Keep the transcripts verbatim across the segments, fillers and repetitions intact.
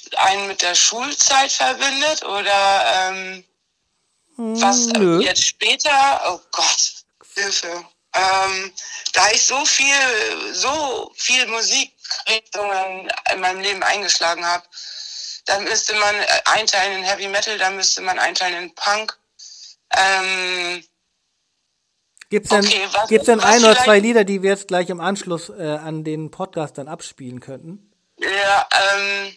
einen mit der Schulzeit verbindet oder ähm, was Nö. jetzt später, oh Gott, Hilfe. Ähm, da ich so viel, so viel Musikrichtungen in meinem Leben eingeschlagen habe, dann müsste man einteilen in Heavy Metal, dann müsste man einteilen in Punk. Ähm, Gibt's denn, okay, was, gibt's denn was ein oder vielleicht- zwei Lieder, die wir jetzt gleich im Anschluss äh, an den Podcast dann abspielen könnten? Ja, ähm,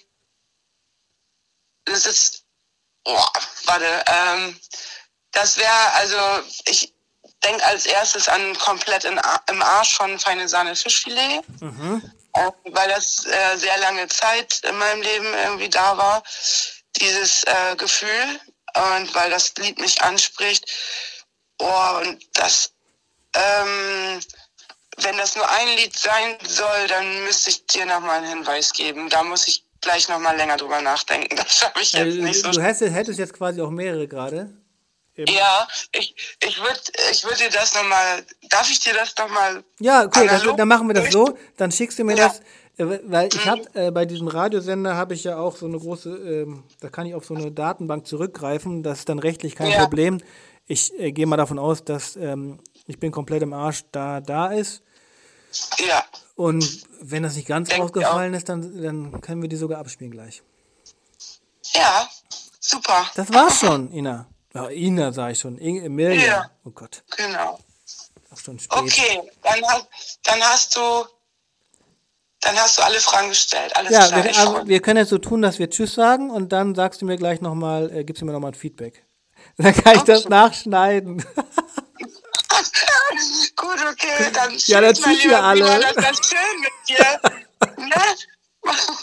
das ist, oh, warte, ähm, das wäre, also, ich denke als erstes an komplett in, im Arsch von Feine Sahne Fischfilet, Mhm. äh, weil das äh, sehr lange Zeit in meinem Leben irgendwie da war, dieses äh, Gefühl, und weil das Lied mich anspricht. Oh, und das, ähm, wenn das nur ein Lied sein soll, dann müsste ich dir nochmal einen Hinweis geben. Da muss ich gleich nochmal länger drüber nachdenken. Das schaffe ich jetzt Also, nicht so du hättest, hättest jetzt quasi auch mehrere gerade. Eben. Ja, ich, ich würde ich würd dir das nochmal, darf ich dir das nochmal Ja, okay, das, analog dann machen wir das durch- so. Dann schickst du mir Ja. das, äh, weil ich habe äh, bei diesem Radiosender habe ich ja auch so eine große, ähm, da kann ich auf so eine Datenbank zurückgreifen. Das ist dann rechtlich kein Ja. Problem. Ich äh, gehe mal davon aus, dass ähm, ich bin komplett im Arsch da da ist. Ja, Und wenn das nicht ganz Denk ich ausgefallen ist, dann, dann können wir die sogar abspielen gleich. ja, super. Das war's schon, Ina. Ja, Ina sag ich schon. In- Emilia. Ja. Oh Gott, Genau. auch schon spät. Okay, dann, hast- dann hast du dann hast du alle Fragen gestellt. Alles Ja, klar. wir, ich also, freu mich. wir können jetzt so tun, dass wir Tschüss sagen und dann sagst du mir gleich nochmal, äh, gibst du mir nochmal ein Feedback. Dann kann ich das Okay. nachschneiden. Gut, okay, dann Ja, dann tschüss, mein tschüss, lieber ihr alle. Simon, das war schön mit dir. Ne?